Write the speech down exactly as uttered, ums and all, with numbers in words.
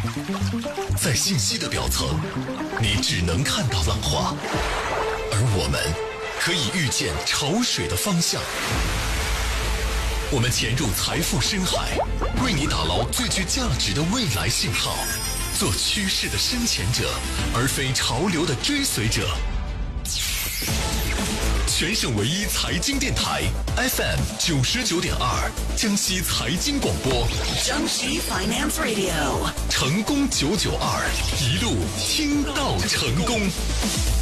在信息的表层，你只能看到浪花，而我们可以预见潮水的方向。我们潜入财富深海，为你打捞最具价值的未来信号，做趋势的深潜者，而非潮流的追随者。全省唯一财经电台 F M 九十九点二，江西财经广播， 江西 Finance Radio， 成功九九二，一路听到成功。